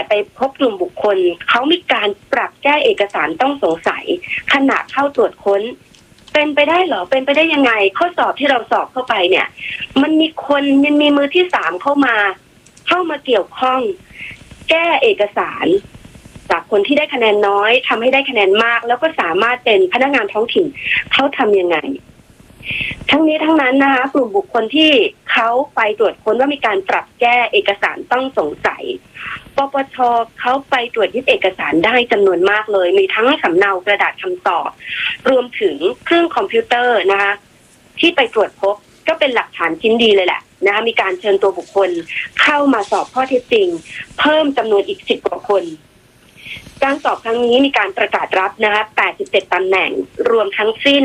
ไปพบกลุ่มบุคคลเขามีการปรับแก้เอกสารต้องสงสัยขณะเข้าตรวจค้นเป็นไปได้เหรอเป็นไปได้ยังไงข้อสอบที่เราสอบเข้าไปเนี่ยมันมีมือที่3เข้ามาเกี่ยวข้องแก้เอกสารจากคนที่ได้คะแนนน้อยทำให้ได้คะแนนมากแล้วก็สามารถเป็นพนักงานท้องถิ่นเขาทำยังไงทั้งนี้ทั้งนั้นนะคะกลุ่มบุคคลที่เขาไปตรวจค้นว่ามีการปรับแก้เอกสารต้องสงสัยปปชเขาไปตรวจยึดเอกสารได้จำนวนมากเลยมีทั้งสำเนากระดาษคำตอบรวมถึงเครื่องคอมพิวเตอร์นะคะที่ไปตรวจพบก็เป็นหลักฐานชิ้นดีเลยแหละนะคะมีการเชิญตัวบุคคลเข้ามาสอบข้อเท็จจริงเพิ่มจำนวนอีก10 กว่าคนการสอบครั้งนี้มีการประกาศรับนะคะ87 ตำแหน่งรวมทั้งสิ้น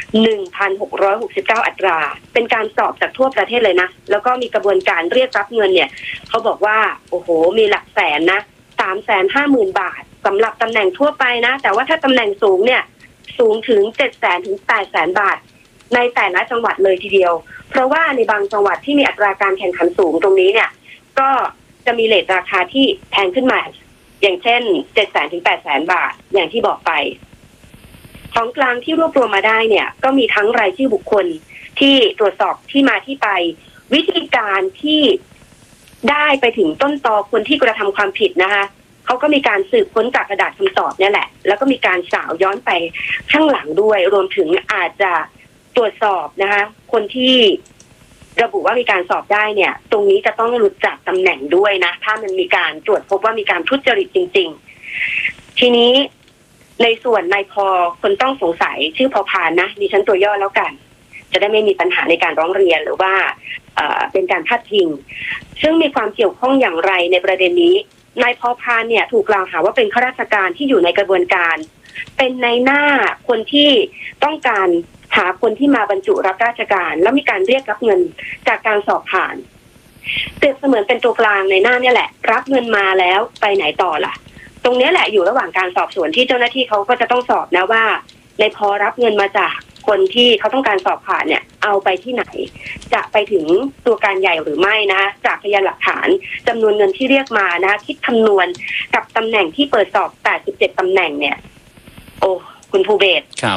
1,669 อัตราเป็นการสอบจากทั่วประเทศเลยนะแล้วก็มีกระบวนการเรียกรับเงินเนี่ยเขาบอกว่าโอ้โหมีหลักแสนนะ 350,000 บาทสำหรับตำแหน่งทั่วไปนะแต่ว่าถ้าตำแหน่งสูงเนี่ยสูงถึง 700,000 ถึง 800,000 บาทในแต่ละจังหวัดเลยทีเดียวเพราะว่าในบางจังหวัดที่มีอัตราการแข่งขันสูงตรงนี้เนี่ยก็จะมีเรทราคาที่แพงขึ้นมาอย่างเช่น 700,000 ถึง 800,000 บาทอย่างที่บอกไปของกลางที่รวบรวมมาได้เนี่ยก็มีทั้งรายชื่อบุคคลที่ตรวจสอบที่มาที่ไปวิธีการที่ได้ไปถึงต้นตอคนที่กระทำความผิดนะคะเขาก็มีการสืบค้นจากกระดาษคำตอบเนี่ยแหละแล้วก็มีการสาวย้อนไปข้างหลังด้วยรวมถึงอาจจะตรวจสอบนะคะคนที่ระบุว่ามีการสอบได้เนี่ยตรงนี้จะต้องหลุดจากตำแหน่งด้วยนะถ้ามันมีการตรวจพบว่ามีการทุจริตจริงๆทีนี้ในส่วนนายพอคนต้องสงสัยชื่อพอพานนะดิฉันตัวย่อแล้วกันจะได้ไม่มีปัญหาในการร้องเรียนหรือว่าเป็นการพาดพิงซึ่งมีความเกี่ยวข้องอย่างไรในประเด็นนี้นายพอพานเนี่ยถูกกล่าวหาว่าเป็นข้าราชการที่อยู่ในกระบวนการเป็นในหน้าคนที่ต้องการหาคนที่มาบรรจุรับราชการแล้วมีการเรียกรับเงินจากการสอบผ่านเปรียบเสมือนเป็นตัวกลางในหน้าเนี่ยแหละรับเงินมาแล้วไปไหนต่อล่ะตรงนี้แหละอยู่ระหว่างการสอบสวนที่เจ้าหน้าที่เขาก็จะต้องสอบนะว่าในพอรับเงินมาจากคนที่เขาต้องการสอบผ่านเนี่ยเอาไปที่ไหนจะไปถึงตัวการใหญ่หรือไม่นะจากพยานหลักฐานจำนวนเงินที่เรียกมานะคิดคำนวณกับตำแหน่งที่เปิดสอบ87 ตำแหน่งเนี่ยโอ้คุณภูเบศรครับ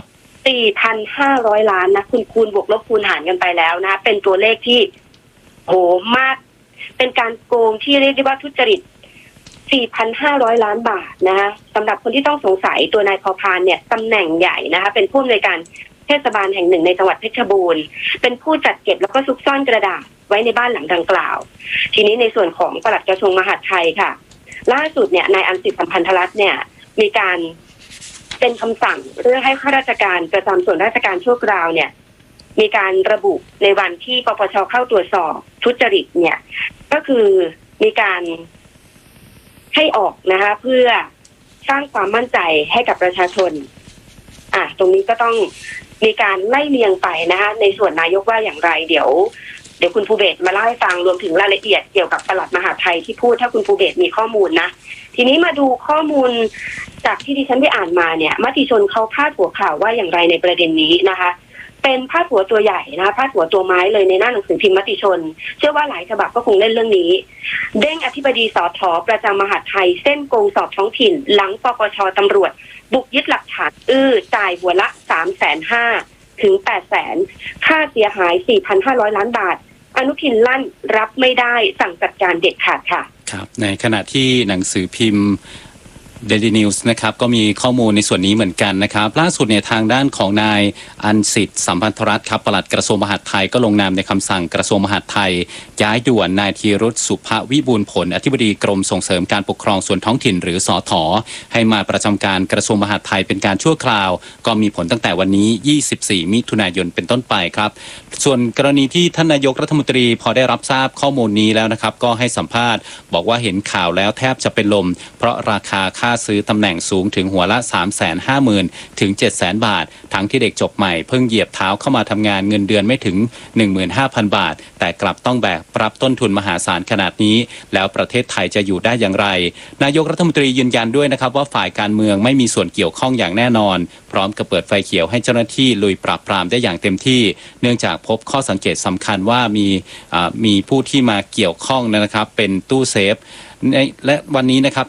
4,500 ล้านนะคุณคูณบวกลบคูณหารกันไปแล้วนะเป็นตัวเลขที่โหมากเป็นการโกงที่เรียกได้ว่าทุจริต 4,500 ล้านบาทนะคะสำหรับคนที่ต้องสงสัยตัวนายพอพานเนี่ยตำแหน่งใหญ่นะคะเป็นผู้อำนวยการเทศบาลแห่งหนึ่งในจังหวัดเพชรบูรณ์เป็นผู้จัดเก็บแล้วก็ซุกซ่อนกระดาษไว้ในบ้านหลังดังกล่าวทีนี้ในส่วนของปลัดกระทรวงมหาดไทยค่ะล่าสุดเนี่ยนายอันสิทธิ์สัมพันธรัตน์เนี่ยมีการเป็นคำสั่งเรื่องให้ข้าราชการประจำส่วนราชการชั่วคราวเนี่ยมีการระบุในวันที่ปปชเข้าตรวจสอบทุจริตเนี่ยก็คือมีการให้ออกนะคะเพื่อสร้างความมั่นใจให้กับประชาชนตรงนี้ก็ต้องมีการไล่เลียงไปนะคะในส่วนนายกว่าอย่างไรเดี๋ยวคุณภูเบศรมาเล่าให้ฟังรวมถึงรายละเอียดเกี่ยวกับปลัดมหาดไทยที่พูดถ้าคุณภูเบศรมีข้อมูลนะทีนี้มาดูข้อมูลจากที่ดิฉันได้อ่านมาเนี่ยมติชนเขาพาดหัวข่าวว่าอย่างไรในประเด็นนี้นะคะเป็นพาดหัวตัวใหญ่นะคะพาดหัวตัวไม้เลยในหน้าหนังสือพิมพ์มติชนเชื่อว่าหลายฉบับก็คงเล่นเรื่องนี้เด้งอธิบดีสถ.ประจำมหาดไทยเส้นโกงสอบท้องถิ่นหลังปปช.ตำรวจบุกยึดหลักฐานจ่ายหัวละ 350,000 ถึง 800,000 ค่าเสียหาย 4,500 ล้านบาทอนุทินลั่นรับไม่ได้สั่งจัดการเด็ดขาดค่ะครับในขณะที่หนังสือพิมพ์Daily News นะครับก็มีข้อมูลในส่วนนี้เหมือนกันนะครับล่าสุดเนี่ยทางด้านของนายอันสิทธิ์สัมพันธรัตน์ครับปลัดกระทรวงมหาดไทยก็ลงนามในคำสั่งกระทรวงมหาดไทยย้ายด่วนนายธีรุษสุภวิบูลย์ผลอธิบดีกรมส่งเสริมการปกครองส่วนท้องถิ่นหรือสถ.ให้มาประจำการกระทรวงมหาดไทยเป็นการชั่วคราวก็มีผลตั้งแต่วันนี้24 มิถุนายนเป็นต้นไปครับส่วนกรณีที่ท่านนายกรัฐมนตรีพอได้รับทราบข้อมูลนี้แล้วนะครับก็ให้สัมภาษณ์บอกว่าเห็นข่าวแล้วแทบจะเป็นลมเพราะราคาค่าซื้อตำแหน่งสูงถึงหัวละ 350,000 ถึง 700,000 บาททั้งที่เด็กจบใหม่เพิ่งเหยียบเท้าเข้ามาทำงานเงินเดือนไม่ถึง 15,000 บาทแต่กลับต้องแบกรับต้นทุนมหาศาลขนาดนี้แล้วประเทศไทยจะอยู่ได้อย่างไรนายกรัฐมนตรียืนยันด้วยนะครับว่าฝ่ายการเมืองไม่มีส่วนเกี่ยวข้องอย่างแน่นอนพร้อมกับเปิดไฟเขียวให้เจ้าหน้าที่ลุยปราบปรามได้อย่างเต็มที่เนื่องจากพบข้อสังเกตสำคัญว่ามีผู้ที่มาเกี่ยวข้องนะครับเป็นตู้เซฟและวันนี้นะครับ